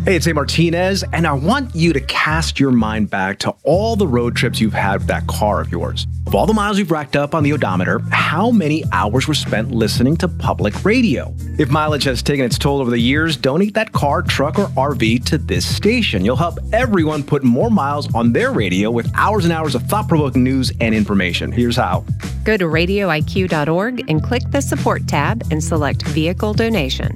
Hey, it's A. Martinez, and I want you to cast your mind back to all the road trips you've had with that car of yours. Of all the miles you've racked up on the odometer, how many hours were spent listening to public radio? If mileage has taken its toll over the years, donate that car, truck, or RV to this station. You'll help everyone put more miles on their radio with hours and hours of thought-provoking news and information. Here's how. Go to radioiq.org and click the support tab and select vehicle donation.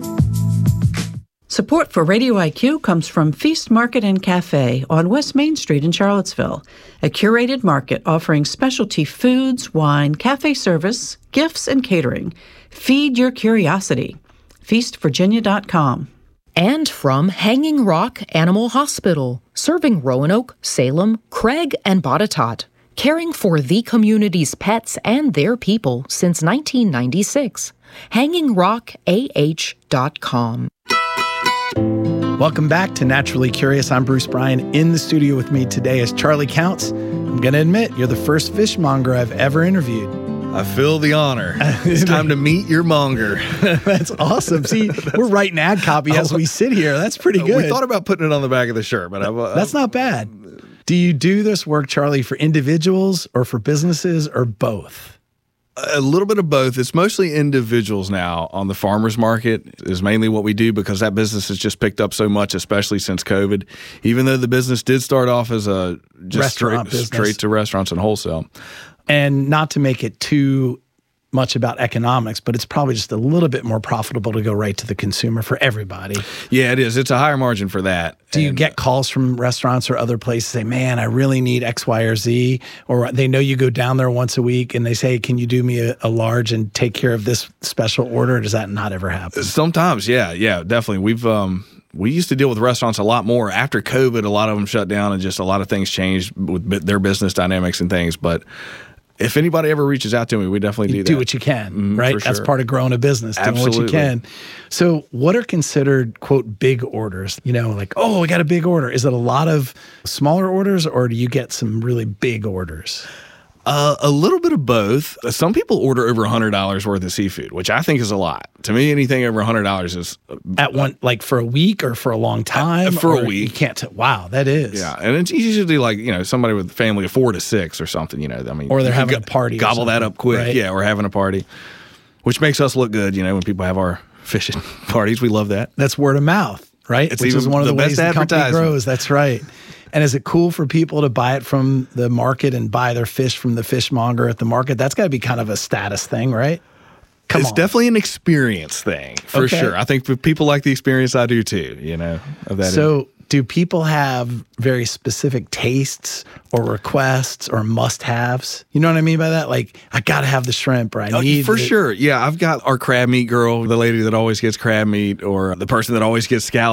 Support for Radio IQ comes from Feast Market and Cafe on West Main Street in Charlottesville, a curated market offering specialty foods, wine, cafe service, gifts, and catering. Feed your curiosity. FeastVirginia.com. And from Hanging Rock Animal Hospital, serving Roanoke, Salem, Craig, and Botetourt, caring for the community's pets and their people since 1996. HangingRockAH.com. Welcome back to Naturally Curious. I'm Bruce Bryan. In the studio with me today is Charlie Counts. I'm going to admit, you're the first fishmonger I've ever interviewed. I feel the honor. It's time to meet your monger. That's awesome. See, we're writing ad copy as we sit here. That's pretty good. We thought about putting it on the back of the shirt, but that's not bad. Do you do this work, Charlie, for individuals or for businesses or both? A little bit of both. It's mostly individuals now. On the farmers market is mainly what we do because that business has just picked up so much, especially since COVID. Even though the business did start off as a just straight to restaurants and wholesale. And not to make it too much about economics, but it's probably just a little bit more profitable to go right to the consumer for everybody. Yeah, it is. It's a higher margin for that. Do you get calls from restaurants or other places say, man, I really need X, Y, or Z? Or they know you go down there once a week and they say, can you do me a large and take care of this special order? Does that not ever happen? Sometimes, yeah, definitely. We used to deal with restaurants a lot more. After COVID, a lot of them shut down and just a lot of things changed with their business dynamics and things. But if anybody ever reaches out to me, we definitely do that. Do what you can, right? For sure. That's part of growing a business, doing Absolutely. what you can. So what are considered, quote, big orders? You know, like, oh, we got a big order. Is it a lot of smaller orders or do you get some really big orders? A little bit of both. Some people order over $100 worth of seafood, which I think is a lot. To me, anything over $100 is at one, like for a week or for a long time. For a week, you can't. Wow, that is. Yeah, and it's usually like somebody with a family of 4 to 6 or something. I mean, or they're having a party. Gobble that up quick, right? Yeah, or having a party, which makes us look good. When people have our fishing parties, we love that. That's word of mouth, right? It's which is one of the ways the company grows. That's right. And is it cool for people to buy it from the market and buy their fish from the fishmonger at the market? That's got to be kind of a status thing, right? It's definitely an experience thing, for sure. I think people like the experience, I do too, of that. So do people have very specific tastes or requests or must-haves? You know what I mean by that? Like, I got to have the shrimp, or I need for sure. Yeah, I've got our crab meat girl, the lady that always gets crab meat, or the person that always gets scallops.